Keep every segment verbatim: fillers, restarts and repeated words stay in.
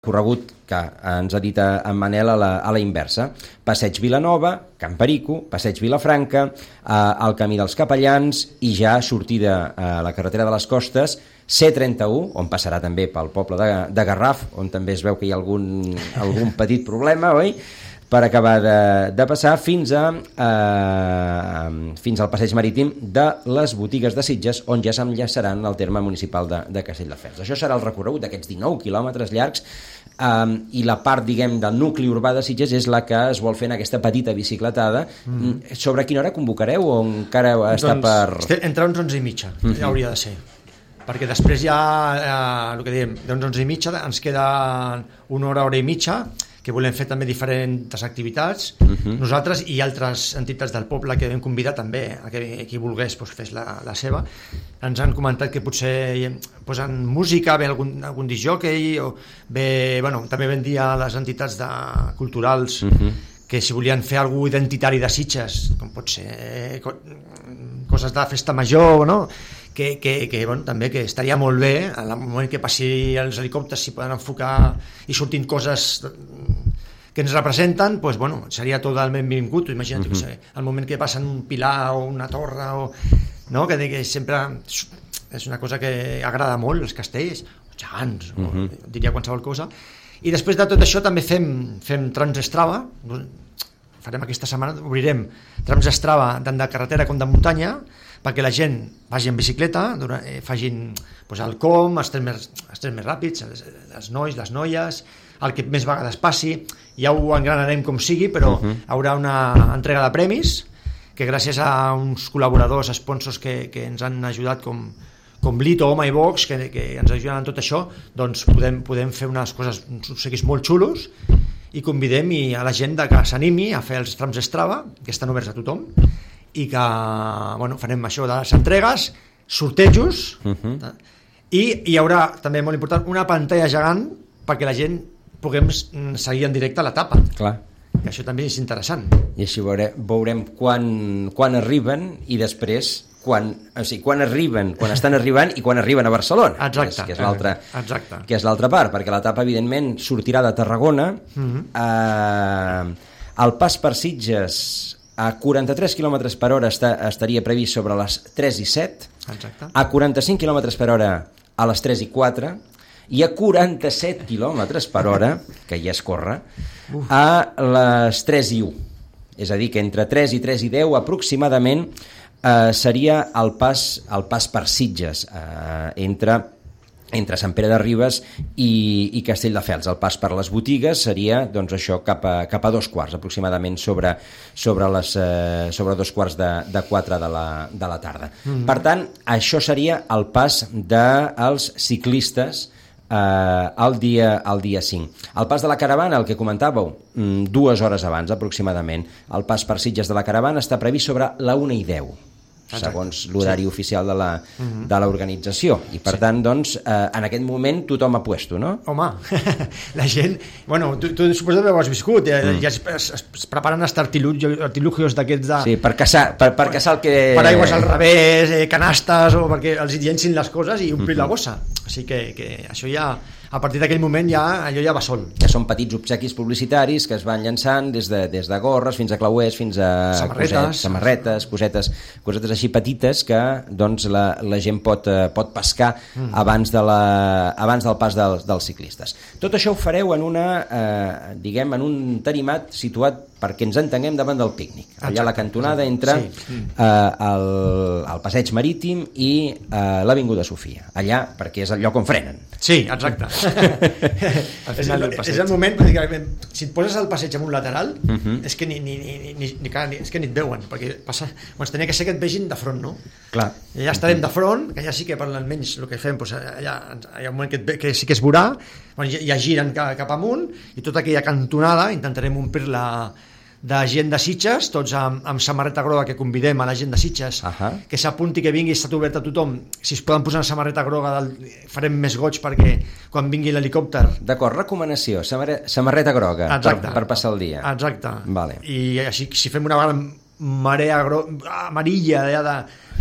corregut que ens ha dit en Manel a la, a la inversa. Passeig Vilanova, Can Perico, Passeig Vilafranca, eh, el Camí dels Capellans i ja sortida a la carretera de les Costes, C trenta-u, on passarà també pel poble de, de Garraf, on també es veu que hi ha algun, algun petit problema, oi? Per acabar de, de passar fins a eh, fins al passeig marítim de les Botigues de Sitges, on ja s'enllaçaran al terme municipal de, de Castelldefels. Això serà el recorregut d'aquests dinou quilòmetres llargs, eh, i la part, diguem, del nucli urbà de Sitges és la que es vol fer en aquesta petita bicicletada. Mm. Sobre quina hora convocareu o encara està doncs, per... Entre uns onze i mitja, mm -hmm. hauria de ser. Perquè després ja, eh, el que diem, d'uns onze i mitja ens queda una hora, hora i mitja, que volem fer també diferents activitats. Uh-huh. Nosaltres i altres entitats del poble que vam convidar també a que qui volgués doncs, fes la, la seva. Ens han comentat que potser posen música, ve algun, algun discjòquei, o ve, bueno, també vam dir a les entitats de, culturals uh-huh. que si volien fer alguna identitari de Sitges, com pot ser coses de festa major, no? que, que, que bueno, també que estaria molt bé en el moment que passi els helicòpters, si poden enfocar i sortint coses que ens representen, pues, bueno, seria totalment benvingut. Imagina't, uh-huh. que el moment que passen un pilar o una torre, o, no? que, que sempre és una cosa que agrada molt, els castells, els gegants, uh-huh. o, diria qualsevol cosa. I després de tot això també fem, fem Transestrava, farem aquesta setmana, obrirem Transestrava tant de carretera com de muntanya, perquè la gent vagi en bicicleta, eh, facin pues, el com, els trens més, els trens més ràpids, els, els nois, les noies, el que més vegades passi, ja ho engranarem com sigui, però uh-huh. haurà una entrega de premis, que gràcies a uns col·laboradors, sponsors que, que ens han ajudat com, com Lito o MyBox, que, que ens ajuden en tot això, doncs podem, podem fer unes coses, uns obsequis molt xulos, i convidem i a la gent de que s'animi a fer els Transestrava, que estan oberts a tothom, i que bueno, farem això de les entregues, sortejos, uh-huh. i hi haurà també molt important una pantalla gegant perquè la gent puguem seguir en directe l'etapa. Clar. Que això també és interessant. I així veure, veurem quan, quan arriben i després quan, o sigui, quan arriben, quan estan arribant i quan arriben a Barcelona. Exacte. Que és, que és l'altra, Exacte. que és l'altra part, perquè l'etapa evidentment sortirà de Tarragona, uh-huh. eh, el pas per Sitges a quaranta-tres quilòmetres per hora està, estaria previst sobre les tres i set, exacte. A quaranta-cinc quilòmetres per hora a les tres i quatre, i a quaranta-set quilòmetres per hora, que ja es corre, Uf. A les tres i u. És a dir, que entre tres i tres i deu aproximadament eh, seria el pas, el pas per Sitges, eh, entre... entre Sant Pere de Ribes i, i Castelldefels. El pas per les botigues seria doncs, això cap a, cap a dos quarts, aproximadament sobre, sobre, les, eh, sobre dos quarts de, de quatre de la, de la tarda. Mm-hmm. Per tant, això seria el pas dels ciclistes eh, el, dia, el dia cinc. El pas de la caravana, el que comentàveu, dues hores abans aproximadament. El pas per Sitges de la caravana està previst sobre la una i deu. Exacte. Segons l'horari sí. oficial de la, uh-huh. de l'organització. I per sí. tant, doncs, eh, en aquest moment tothom ha puesto, no? Home, la gent... Bueno, tu, tu suposo que ho has viscut, eh? mm. ja es, es, es preparen els artilugios d'aquests de... Sí, per caçar, per, per caçar el que... Paraigües al revés, eh, canastes, o perquè els llencin les coses i omplir uh-huh. la bossa. Així que, que això ja... A partir d'aquell moment ja allò ja va sol. Ja són petits obsequis publicitaris que es van llançant des de, des de gorres fins a clauers, fins a samarretes, coset, samarretes cosetes, cosetes així petites que doncs, la, la gent pot, pot pescar mm. abans, de la, abans del pas dels, dels ciclistes. Tot això ho fareu en una, eh, diguem, en un tarimat situat perquè ens entenguem davant del pícnic. Allà a la cantonada entre sí. eh, el, el passeig marítim i eh, l'Avinguda Sofia. Allà, perquè és el lloc on frenen. Sí, exacte. és, el, és el moment, perquè si et poses al passeig en un lateral, uh-huh. és que ni, ni, ni, ni, ni, ni, és que ni et veuen, perquè passa, doncs tenia que ser que et vegin de front, no? Clar. I ja estarem uh-huh. de front, que ja sí que per almenys el que fem, doncs allà, hi ha un moment que, et ve, que sí que es veurà, bueno, ja, ja giren cap, cap amunt, i tota aquella cantonada intentarem omplir-la de gent de Sitges, tots amb, amb samarreta groga, que convidem a la gent de Sitges uh-huh. que s'apunti, que vingui, està obert a tothom. Si es poden posar una samarreta groga del... farem més goig perquè quan vingui l'helicòpter. D'acord, recomanació, samarreta, samarreta groga per, per passar el dia. Exacte. Vale. I així, si fem una marea gro... amarilla allà de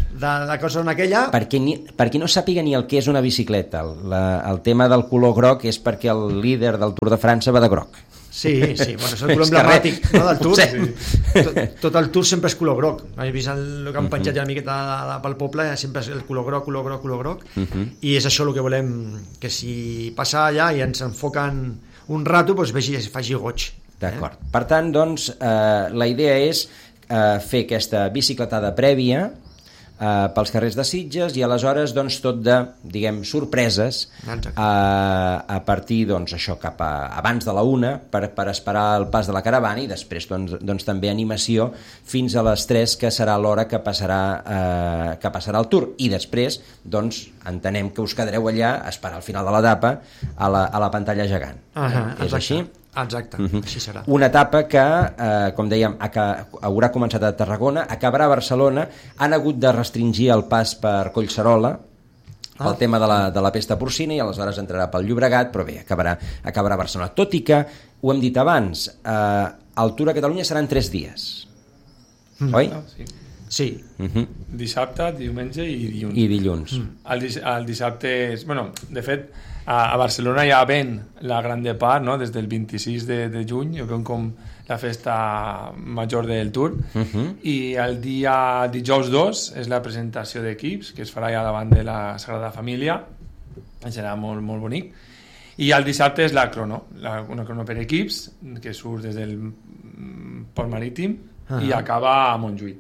de la cosa aquella. Per qui, ni, per qui no sàpiga ni el que és una bicicleta, el, la, el tema del color groc és perquè el líder del Tour de França va de groc. Sí, sí, bueno, és el color emblemàtic, no, del Tour. Sí. Tot, tot el Tour sempre és color groc. He vist el que han penjat ja una miqueta pel poble, sempre és el color groc, color groc, color groc, uh -huh. i és això el que volem, que si passa allà i ens enfoquen un rato, doncs vegi, faci goig. D'acord. Eh? Per tant, doncs, eh, la idea és eh, fer aquesta bicicletada prèvia eh, pels carrers de Sitges i aleshores doncs, tot de, diguem, sorpreses eh, a partir, doncs, això, cap a abans de la una per, per esperar el pas de la caravana i després, doncs, doncs també animació fins a les tres, que serà l'hora que passarà eh, que passarà el Tour. I després, doncs, entenem que us quedareu allà a esperar al final de l'etapa a, la, a la pantalla gegant. Uh -huh, és exacte. així? Exacte, uh -huh. Així serà. Una etapa que, eh, com dèiem, haurà començat a Tarragona, acabarà a Barcelona, han hagut de restringir el pas per Collserola pel ah. tema de la, de la pesta porcina i aleshores entrarà pel Llobregat, però bé, acabarà, acabarà a Barcelona. Tot i que, ho hem dit abans, eh, el Tour a Catalunya seran tres dies, mm. oi? Ah, sí. Sí. Uh -huh. Dissabte, diumenge i dilluns. I dilluns. Mm. El, dis el dissabte és... Bueno, de fet, a, a Barcelona ja ven la gran de part, no? Des del vint-i-sis de, de juny, ven com la festa major del Tour, uh -huh. i el dia dijous dos és la presentació d'equips, que es farà ja davant de la Sagrada Família, serà molt, molt bonic, i el dissabte és la crono, la, una crono per equips, que surt des del Port Marítim uh -huh. i acaba a Montjuïc,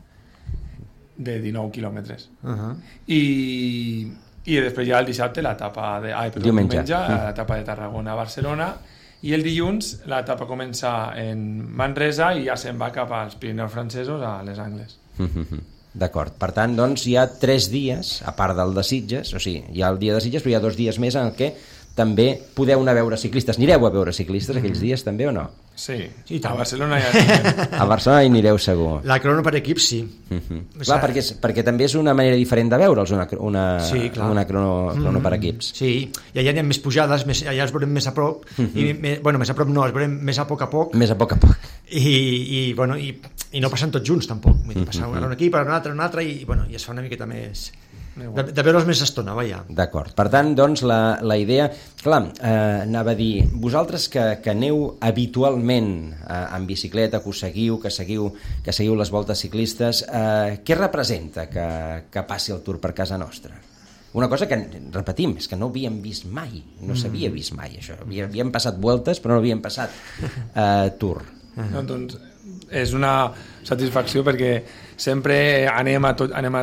de dinou quilòmetres. Uh -huh. I, i després ja el dissabte l'etapa de, ai, perdó, diumenge, diumenge uh. l'etapa de Tarragona a Barcelona, i el dilluns l'etapa comença en Manresa i ja se'n va cap als Pirineus francesos, a les Angles. Uh -huh. D'acord, per tant, doncs hi ha tres dies, a part del de Sitges, o sigui, hi ha el dia de Sitges, però hi ha dos dies més en què també podeu anar a veure ciclistes. Anireu a veure ciclistes aquells dies també o no? Sí, sí, a Barcelona ja... A Barcelona hi anireu segur. La crono per equips, sí. Uh -huh. Clar, perquè, és, perquè també és una manera diferent de veure'ls, una, una, sí, una crono, crono per equips. Sí, i allà hi ha més pujades, més, allà els veurem més a prop, uh -huh. i, me, bueno, més a prop no, els veurem més a poc a poc. Més a poc a poc. I, i, bueno, i, i no passen tots junts, tampoc. Vull dir, passar uh -huh. un equip, un altre, un altre, i, bueno, i es fa una miqueta més... De, de veure'ls més estona, vaja. D'acord. Per tant, doncs, la, la idea... Clar, eh, anava a dir, vosaltres que, que aneu habitualment eh, en bicicleta, que us seguiu, que seguiu, que seguiu les voltes ciclistes, eh, què representa que, que passi el Tour per casa nostra? Una cosa que, repetim, és que no havíem vist mai, no s'havia vist mai, això. Havíem passat voltes, però no havíem passat eh, Tour. No, doncs, és una satisfacció perquè sempre anem a tot, anem a,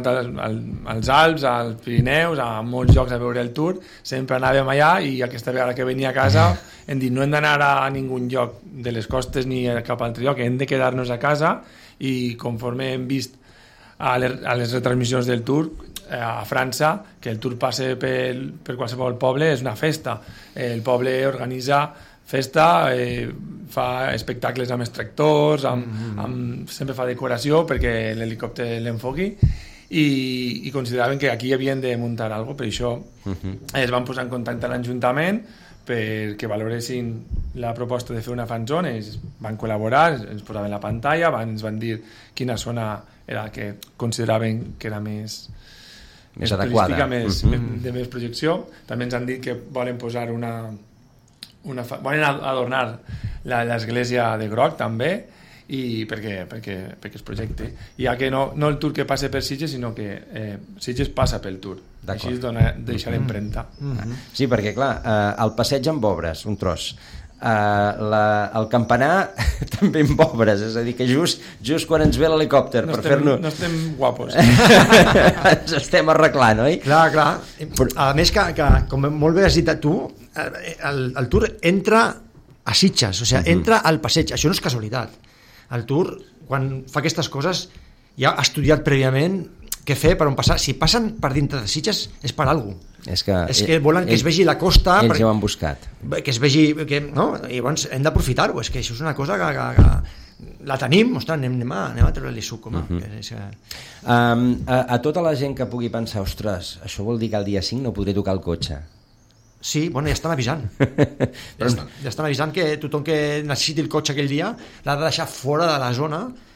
als Alps, als Pirineus, a molts llocs a veure el Tour, sempre anàvem allà i aquesta vegada que venia a casa hem dit no hem d'anar a ningú lloc de les costes ni a cap altre lloc, hem de quedar-nos a casa, i conforme hem vist a les, a les retransmissions del Tour a França, que el Tour passa per, per qualsevol poble, és una festa, el poble organitza festa, eh, fa espectacles amb extractors, amb, mm-hmm. amb, sempre fa decoració perquè l'helicòpter l'enfoqui, i, i consideraven que aquí havien de muntar alguna cosa, per això mm-hmm. es van posar en contacte a l'Ajuntament perquè valoressin la proposta de fer una fanzone, ells van col·laborar, ens posaven la pantalla, van, ens van dir quina zona era la que consideraven que era més més adequada, més, mm-hmm. de més projecció. També ens han dit que volen posar una Una fa... volen adornar l'església de groc també, i perquè, perquè, perquè es projecte, ja que no, no el Tour que passa per Sitges, sinó que eh, Sitges passa pel Tour, així es dona, deixar l'empremta. Mm -hmm. Sí, perquè clar, eh, el passeig amb obres, un tros, eh, la, el campanar també amb obres, és a dir, que just, just quan ens ve l'helicòpter no per estem, fer-nos... no estem guapos. Ens estem arreglant, oi? Clar, clar. Però... A més que, que, com molt bé has dit tu, el, el Tour entra a Sitges, o sigui, uh-huh. entra al passeig, això no és casualitat. El Tour, quan fa aquestes coses, ja ha estudiat prèviament què fer, per on passar. Si passen per dintre de Sitges és per alguna cosa. És que, és que volen que ells, es vegi la costa, ells per, ja ho han buscat, que es vegi que, no? I llavors hem d'aprofitar-ho, és que això és una cosa que, que, que la tenim, ostres, anem, anem, a, anem a treure-li suc, home. Uh-huh. que és, que... um, a, a tota la gent que pugui pensar, ostres, això vol dir que el dia cinc no podré tocar el cotxe. Sí, bueno, ja estan avisant. ja, estan, ja estan avisant que tothom que necessiti el cotxe aquell dia l'ha de deixar fora de la zona,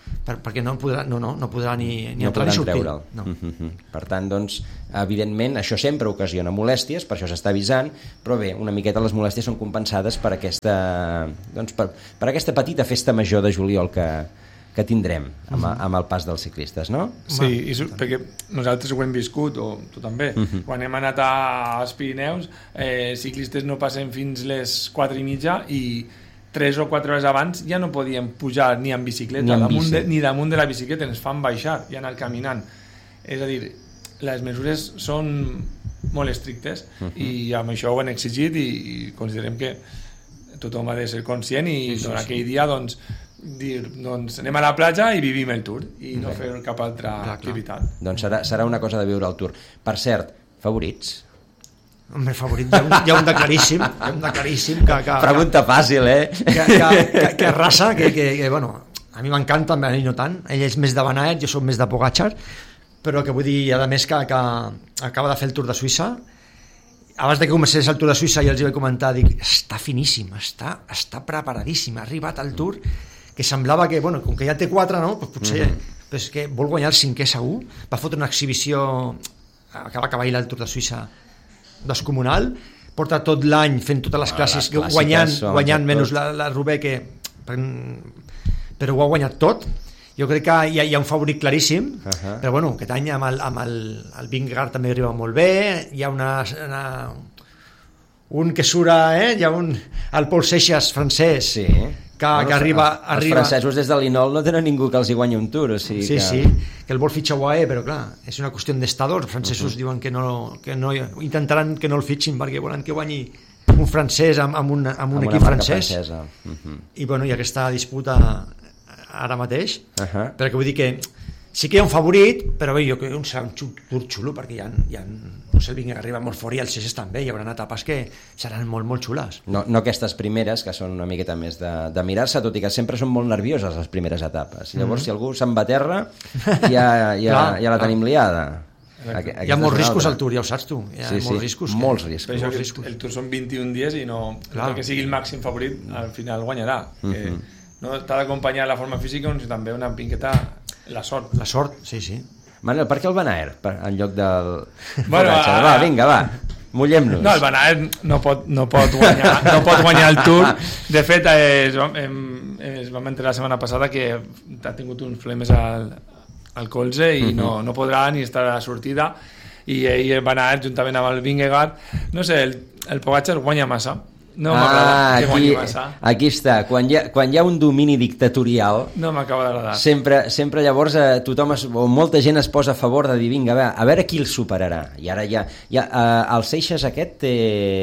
per, perquè no podrà, no, no, no podrà ni, ni no entrar ni sortir. No. Mm-hmm. Per tant, doncs, evidentment, això sempre ocasiona molèsties, per això s'està avisant, però bé, una miqueta les molèsties són compensades per aquesta, doncs, per, per aquesta petita festa major de juliol que, que tindrem amb, amb el pas dels ciclistes, no? Sí, i, perquè nosaltres ho hem viscut, o tu també, uh-huh. quan hem anat als Pirineus, eh, ciclistes no passen fins les quatre i mitja i tres o quatre hores abans ja no podíem pujar ni en bicicleta, ni, en damunt, bici. de, ni damunt de la bicicleta, ens fan baixar i anar caminant. És a dir, les mesures són molt estrictes uh-huh. i amb això ho han exigit i, i considerem que tothom ha de ser conscient i sí, sí, doncs, sí. aquell dia doncs, dir, doncs anem a la platja i vivim el Tour i no fer cap altra clar, activitat. Clar. Doncs serà, serà una cosa de viure el Tour. Per cert, favorits? El meu favorit, hi ha un, hi ha un de claríssim, hi ha un de claríssim que... que Pregunta fàcil, eh? Que, que, que, que raça, que, que, que, bueno, a mi m'encanta, a ell no tant, ell és més de Van Aert, jo soc més de Pogačar, però que vull dir, a més, que, que acaba de fer el Tour de Suïssa, abans de que comencés el Tour de Suïssa ja els hi vaig comentar, dic, està finíssim, està, està preparadíssim, ha arribat al Tour, que semblava que, bueno, com que ja té quatre, no? Pues potser mm-hmm. pues que vol guanyar el cinquè segur, va fotre una exhibició, acaba acabar el Tour de Suïssa descomunal, porta tot l'any fent totes les classes, ah, les guanyant, guanyant menys la, la Roubaix, que, però ho ha guanyat tot. Jo crec que hi ha, hi ha un favorit claríssim, uh-huh. però bueno, aquest any amb el, amb el, el Vingegaard també arriba molt bé, hi ha una, una un que surt, eh? Hi ha un, el Paul Seixas francès, sí. que, bueno, que arriba, els arriba... Els francesos des de l'Inol no tenen ningú que els hi guanyi un Tour, o sigui sí, que... sí, que el vol fitxar U A E, però clar, és una qüestió d'estadors, els francesos uh-huh. diuen que no, que no, intentaran que no el fitxin perquè volen que guanyi un francès amb, amb un, amb un amb equip francès uh-huh. i bueno, hi ha aquesta disputa ara mateix, uh-huh. però que vull dir que sí que hi ha un favorit, però bé, jo crec que serà un Tour xulo, perquè hi ha, hi ha no sé, el Vingegaard arriba molt fort i els Seixas també, hi haurà etapes que seran molt, molt xules. No, no aquestes primeres, que són una miqueta més de, de mirar-se, tot i que sempre són molt nervioses les primeres etapes. Llavors, mm-hmm. si algú se'n va a terra, ja, ja, clar, ja la tenim liada. Aqu hi ha molts riscos al Tour, ja ho saps tu. Hi ha sí, molts sí, riscos. Molts riscos. Per això molts riscos. El Tour són vint-i-un dies i no que sigui el màxim favorit, al final guanyarà. Mm-hmm. Que no t'ha d'acompanyar la forma física, sinó també una pinqueta la sort. La sort, sí, sí. Manel, per què el Van Aert en lloc del... Bueno, a... va, vinga, va, mullem-nos. No, el Van Aert no pot, no pot, guanyar, no pot guanyar el Tour. De fet, es, em, es vam enterar la setmana passada que ha tingut uns problemes al, al colze i uh-huh. no, no podrà ni estar a la sortida. I ell, el Van Aert, juntament amb el Vingegaard, no sé, el, el Pogačar guanya massa. No m'agrada ah, que guanyi massa. Aquí està, quan hi, ha, quan hi ha un domini dictatorial no m'acaba d'agradar. Sempre, sempre llavors eh, tothom es, o molta gent es posa a favor de dir vinga, a, a veure qui el superarà. I ara ja, ja eh, el Seixas aquest té,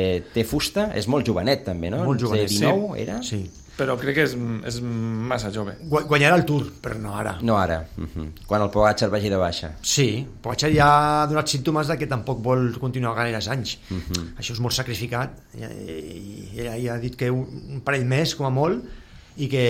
té fusta, és molt jovenet també, no? Molt jovenet, té dinou, sí. Era? Sí. Però crec que és, és massa jove. Guanyarà el Tour, però no ara. No ara, uh-huh. Quan el Pogačar vagi de baixa. Sí, Pogačar ja ha donat símptomes de que tampoc vol continuar gaires anys. Uh-huh. Això és molt sacrificat. I, i, i ha dit que un, un parell més, com a molt, i que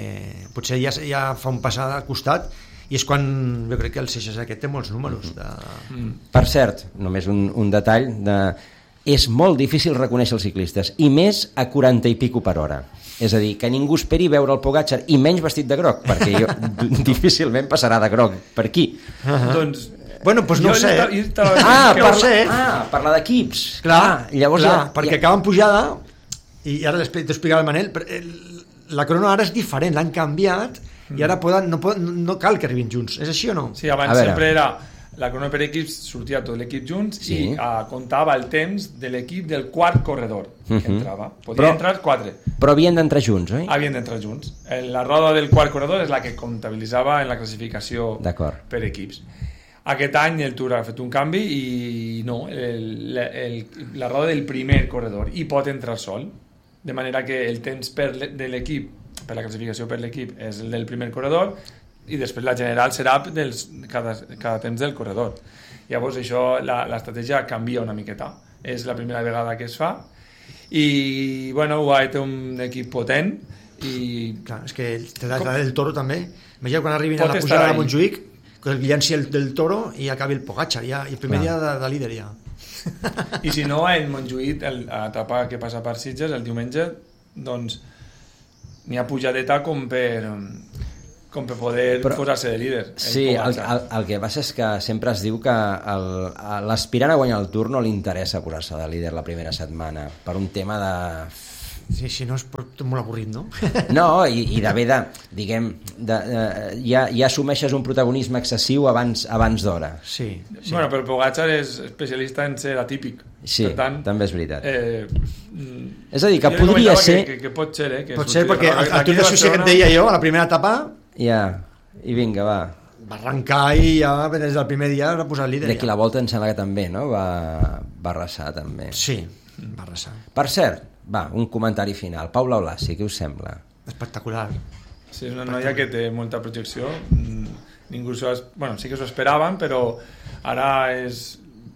potser ja, ja fa un pas al costat, i és quan jo crec que el Seixas aquest té molts números. De... Uh-huh. Per cert, només un, un detall, de... és molt difícil reconèixer els ciclistes, i més a quaranta i pico per hora. És a dir, que ningú esperi veure el Pogačar i menys vestit de groc, perquè jo difícilment passarà de groc per aquí. Uh-huh. Doncs, bueno, doncs no ho sé. Ah, parla, no sé. Ah, parla d'equips. Clar, ah, llavors clar, ja, perquè ja... acaben pujada, i ara t'ho explicava el Manel, la crono ara és diferent, l'han canviat, i ara poden, no, poden, no cal que arribin junts. És així o no? Sí, abans sempre era... La crono per equips sortia tot l'equip junts sí. i uh, comptava el temps de l'equip del quart corredor que uh-huh. entrava. Podien però, entrar quatre. Però havien d'entrar junts, oi? Havien d'entrar junts. La roda del quart corredor és la que comptabilitzava en la classificació per equips. Aquest any el Tour ha fet un canvi i no, el, el, la roda del primer corredor i pot entrar sol, de manera que el temps per de l'equip, per la classificació per l'equip és el del primer corredor i després la general serà dels, cada, cada temps del corredor. Llavors això, l'estratègia canvia una miqueta. És la primera vegada que es fa i bueno, U A E té un equip potent i... Clar, és que té la del Toro també. Imagina quan arribin a la pujada de Montjuïc, que el llenci el del Toro i acabi el Pogačar, ja, i el primer Clar. dia de, de líder ja. I si no, en Montjuïc, l'etapa que passa per Sitges el diumenge, doncs n'hi ha pujadeta com per... com per poder Però- posar-se de líder. Sí, el, el, el que passa és que sempre es diu que el- a l'aspirant a guanyar el Tour no li interessa posar-se de líder la primera setmana, per un tema de... Sí, si no és tot molt avorrit, no? No, i, i d'haver de, diguem, de, de, ja, ja assumeixes un protagonisme excessiu abans, abans d'hora. Sí, sí. Bueno, però Pogacar és especialista en ser atípic. Sí, per tant, també és veritat. Eh, És a dir, que jo li podria comentava ser... Que, que, que pot ser, eh? Que Pot ser, sortir- perquè el, el d'aquí Tour de de Suïssa que et Barcelona- deia jo, a la primera etapa, Ja, i vinga, va. va arrencar i ja des del primer dia va posar el líder. D'aquí ja. la volta em sembla que també, no? Va, va arrasar, també. Sí, va arrasar. Per cert, va, un comentari final. Paula Blasi, què us sembla? Espectacular. Sí, és una noia que té molta projecció. Mm, Ningú s'ho... es- Bueno, sí que s'ho esperaven, però ara és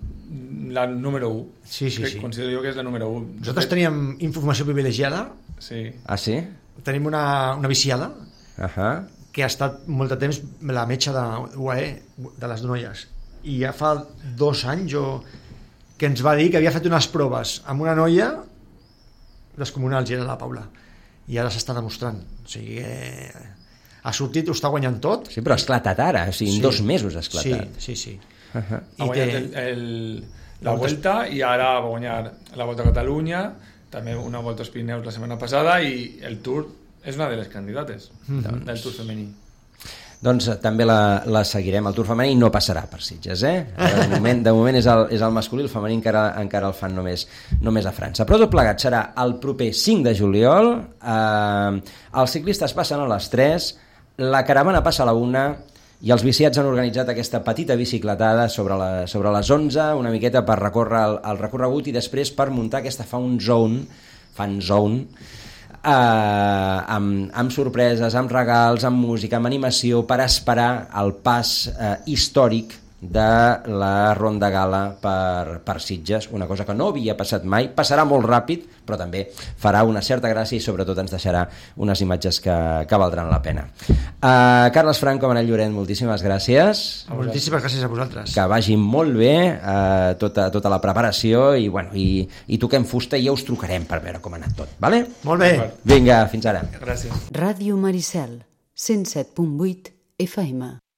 la número u. Sí, sí, que sí. Considero jo que és la número u. Nosaltres teníem informació privilegiada, Sí. Ah, sí? tenim una, una viciada Ahà. que ha estat molt de temps la metge de U A E de les noies, i ja fa dos anys o que ens va dir que havia fet unes proves amb una noia descomunals, i era la Paula, i ara s'està demostrant, o sigui que ha sortit, ho està guanyant tot. Sí, però ha esclatat ara, o sigui, en Sí. dos mesos ha esclatat. Sí, sí, sí. Ahà. Ha guanyat el, el, la Vuelta i ara va guanyar la Volta a Catalunya, també una Volta als Pirineus la setmana passada, i el Tour és una de les candidates Mhm. del Tour femení. Doncs eh, també la, la seguirem. El Tour femení no passarà per Sitges, eh? Ara, de moment, de moment és, el, és el masculí, el femení encara, encara el fan només, només a França. Però tot plegat serà el proper cinc de juliol, eh, els ciclistes passen a les tres, la caravana passa a la una, i els viciats han organitzat aquesta petita bicicletada sobre, la, sobre les onze, una miqueta per recórrer el, el recorregut i després per muntar aquesta fan zone, fan zone, eh, amb, amb sorpreses, amb regals, amb música, amb animació, per esperar el pas eh, històric de la Ronda Gala per, per Sitges, una cosa que no havia passat mai, passarà molt ràpid, però també farà una certa gràcia i sobretot ens deixarà unes imatges que, que valdran la pena. Uh, Carles Franco, Manel Lloret, moltíssimes gràcies. Moltíssimes gràcies a vosaltres. Que vagi molt bé uh, tota, tota la preparació i, bueno, i, i toquem fusta i ja us trucarem per veure com ha anat tot. Vale? Molt bé. Vinga, fins ara. Gràcies. Ràdio Maricel, cent set punt vuit F M.